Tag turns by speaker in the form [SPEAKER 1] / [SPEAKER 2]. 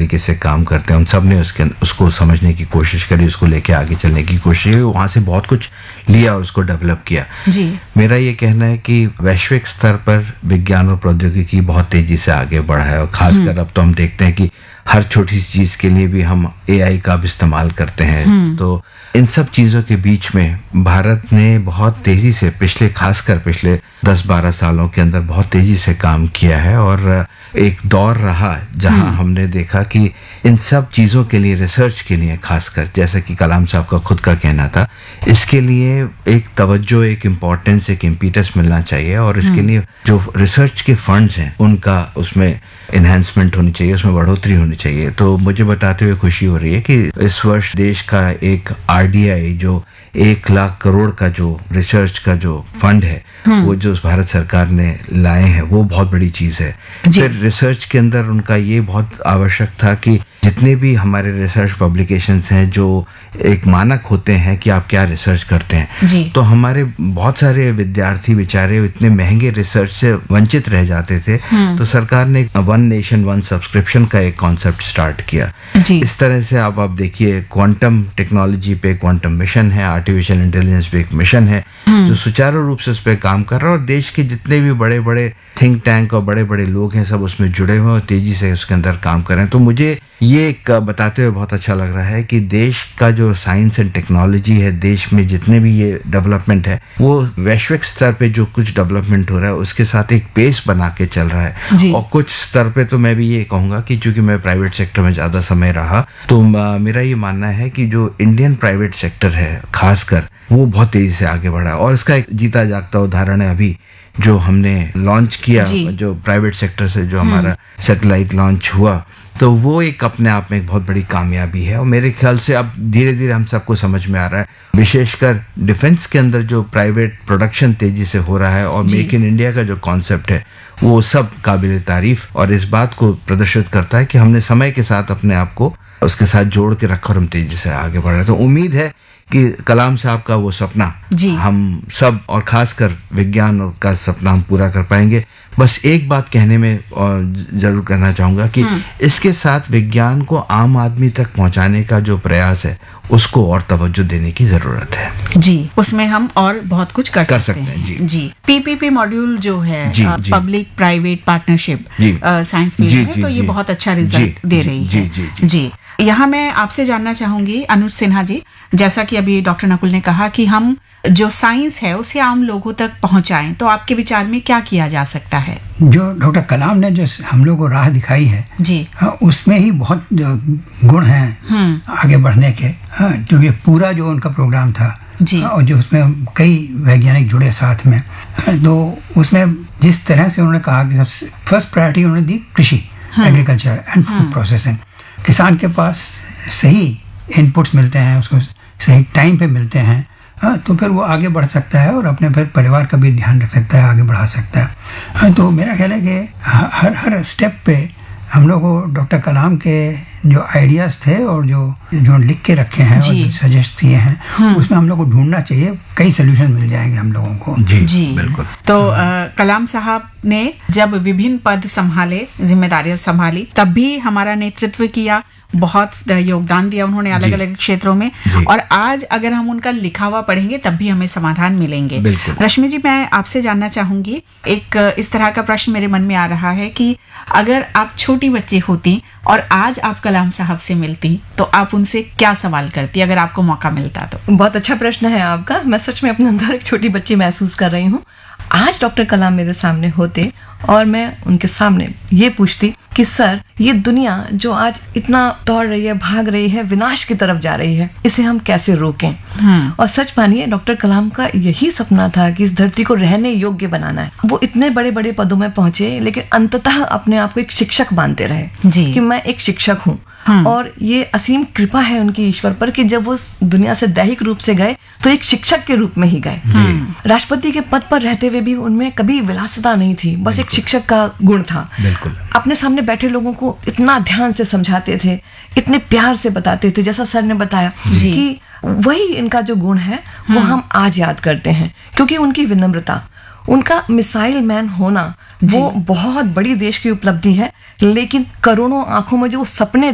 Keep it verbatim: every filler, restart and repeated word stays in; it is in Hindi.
[SPEAKER 1] तरीके से काम करते हैं, उन सब ने उसके उसको समझने की कोशिश करी, उसको लेके आगे चलने की कोशिश की, वहाँ से बहुत कुछ लिया और उसको डेवलप किया।
[SPEAKER 2] जी।
[SPEAKER 1] मेरा ये कहना है कि वैश्विक स्तर पर विज्ञान और प्रौद्योगिकी बहुत तेजी से आगे बढ़ा है, और खासकर अब तो हम देखते हैं कि हर छोटी सी चीज के लिए भी हम एआई का भी इस्तेमाल करते हैं। तो इन सब चीजों के बीच में भारत ने बहुत तेजी से पिछले खासकर पिछले दस बारह सालों के अंदर बहुत तेजी से काम किया है, और एक दौर रहा जहां हमने देखा कि इन सब चीजों के लिए, रिसर्च के लिए खासकर, जैसे कि कलाम साहब का खुद का कहना था, इसके लिए एक तवज्जो, एक इम्पोर्टेंस, एक इम्पीटस मिलना चाहिए, और इसके लिए जो रिसर्च के फंड्स हैं उनका उसमें एनहांसमेंट होनी चाहिए, उसमें बढ़ोतरी होनी चाहिए। तो मुझे बताते हुए खुशी हो रही है कि इस वर्ष देश का एक आरडीआई जो एक लाख करोड़ का जो रिसर्च का जो फंड है वो जो भारत सरकार ने लाए हैं, वो बहुत बड़ी चीज है। फिर रिसर्च के अंदर उनका ये बहुत आवश्यक था कि जितने भी हमारे रिसर्च पब्लिकेशंस हैं जो एक मानक होते हैं कि आप क्या रिसर्च करते हैं, तो हमारे बहुत सारे विद्यार्थी बेचारे इतने महंगे रिसर्च से वंचित रह जाते थे। तो सरकार ने वन नेशन वन सब्सक्रिप्शन का एक कॉन्सेप्ट स्टार्ट किया। इस तरह से आप आप देखिए, क्वांटम टेक्नोलॉजी पे क्वांटम मिशन है, आर्टिफिशियल इंटेलिजेंस पे एक मिशन है जो सुचारू रूप से उस पर काम कर रहा है, और देश के जितने भी बड़े बड़े थिंक टैंक और बड़े बड़े लोग हैं सब उसमें जुड़े हुए और तेजी से उसके अंदर काम कर रहे हैं। तो मुझे ये एक बताते हुए बहुत अच्छा लग रहा है कि देश का जो साइंस एंड टेक्नोलॉजी है, देश में जितने भी ये डेवलपमेंट है, वो वैश्विक स्तर पे जो कुछ डेवलपमेंट हो रहा है उसके साथ एक पेस बना के चल रहा है। और कुछ स्तर पे तो मैं भी ये कहूंगा कि चूंकि मैं प्राइवेट सेक्टर में ज्यादा समय रहा, तो मेरा ये मानना है कि जो इंडियन प्राइवेट सेक्टर है खासकर, वो बहुत तेजी से आगे बढ़ा है। और इसका एक जीता जागता उदाहरण है अभी जो हमने लॉन्च किया, जो प्राइवेट सेक्टर से जो हमारा सैटेलाइट लॉन्च हुआ, तो वो एक अपने आप में एक बहुत बड़ी कामयाबी है। और मेरे ख्याल से अब धीरे धीरे हम सबको समझ में आ रहा है, विशेषकर डिफेंस के अंदर जो प्राइवेट प्रोडक्शन तेजी से हो रहा है और मेक इन इंडिया का जो कॉन्सेप्ट है, वो सब काबिल तारीफ और इस बात को प्रदर्शित करता है कि हमने समय के साथ अपने आप को उसके साथ जोड़ के रखा और हम तेजी से आगे बढ़ रहे हैं। तो उम्मीद है कि कलाम साहब का वो सपना हम सब, और खासकर विज्ञान का सपना, हम पूरा कर पाएंगे। बस एक बात कहने में जरूर करना चाहूंगा कि इसके साथ विज्ञान को आम आदमी तक पहुंचाने का जो प्रयास है उसको और तवज्जो देने की जरूरत है।
[SPEAKER 2] जी, उसमें हम और बहुत कुछ कर,
[SPEAKER 1] कर
[SPEAKER 2] सकते,
[SPEAKER 1] सकते हैं। जी
[SPEAKER 2] जी पीपीपी मॉड्यूल जो है, public private partnership science field में, तो ये बहुत अच्छा रिजल्ट दे रही है।
[SPEAKER 1] जी, जी,
[SPEAKER 2] जी। यहाँ मैं आपसे जानना चाहूंगी अनुज सिन्हा जी, जैसा कि अभी डॉक्टर नकुल ने कहा कि हम जो साइंस है उसे आम लोगों तक पहुंचाएं, तो आपके विचार में क्या किया जा सकता है?
[SPEAKER 3] जो डॉक्टर कलाम ने जो हम लोग को राह दिखाई है,
[SPEAKER 2] जी,
[SPEAKER 3] उसमें ही बहुत गुण हैं आगे बढ़ने के। हाँ, क्योंकि पूरा जो उनका प्रोग्राम था
[SPEAKER 2] जी,
[SPEAKER 3] और जो उसमें कई वैज्ञानिक जुड़े साथ में, तो उसमें जिस तरह से उन्होंने कहा कि सबसे फर्स्ट प्रायोरिटी उन्होंने दी कृषि, एग्रीकल्चर एंड फूड प्रोसेसिंग। किसान के पास सही इनपुट्स मिलते हैं, उसको सही टाइम पे मिलते हैं, हाँ, तो फिर वो आगे बढ़ सकता है और अपने फिर परिवार का भी ध्यान रख सकता है, आगे बढ़ा सकता है। हाँ, तो मेरा ख्याल है कि हर हर स्टेप पे हम लोग को डॉक्टर कलाम के जो आइडियाज थे और जो जो लिख के रखे हैं और जो सजेस्ट किए हैं, उसमें हम लोग को ढूंढना चाहिए, कई सोल्यूशन मिल जाएंगे हम लोगों को।
[SPEAKER 1] जी, जी बिल्कुल।
[SPEAKER 2] तो आ, कलाम साहब ने जब विभिन्न पद संभाले, जिम्मेदारियां संभाली, तब भी हमारा नेतृत्व किया, बहुत योगदान दिया उन्होंने अलग अलग क्षेत्रों में, और आज अगर हम उनका लिखा हुआ पढ़ेंगे तब भी हमें समाधान मिलेंगे। रश्मि जी, मैं आपसे जानना चाहूंगी, एक इस तरह का प्रश्न मेरे मन में आ रहा है कि अगर आप छोटी बच्ची होती और आज आप कलाम साहब से मिलती, तो आप उनसे क्या सवाल करती अगर आपको मौका मिलता तो?
[SPEAKER 4] बहुत अच्छा प्रश्न है आपका। मैं सच में अपने अंदर एक छोटी बच्ची महसूस कर रही हूँ। आज डॉक्टर कलाम मेरे सामने होते और मैं उनके सामने ये पूछती कि सर, ये दुनिया जो आज इतना दौड़ रही है, भाग रही है, विनाश की तरफ जा रही है, इसे हम कैसे रोकें? और सच मानिए, डॉक्टर कलाम का यही सपना था कि इस धरती को रहने योग्य बनाना है। वो इतने बड़े बड़े पदों में पहुंचे, लेकिन अंततः अपने आप को एक शिक्षक मानते रहे कि मैं एक शिक्षक हूँ। और ये असीम कृपा है उनकी ईश्वर पर कि जब वो दुनिया से दैहिक रूप से गए तो एक शिक्षक के रूप में ही गए। राष्ट्रपति के पद पर रहते हुए भी उनमें कभी विलासिता नहीं थी, बस एक शिक्षक का गुण था। अपने सामने बैठे लोगों को इतना ध्यान से समझाते थे, इतने प्यार से बताते थे, जैसा सर ने बताया कि वही इनका जो गुण है वो हम आज याद करते हैं, क्योंकि उनकी विनम्रता, उनका मिसाइल मैन होना, वो बहुत बड़ी देश की उपलब्धि है। लेकिन करोड़ों आंखों में जो सपने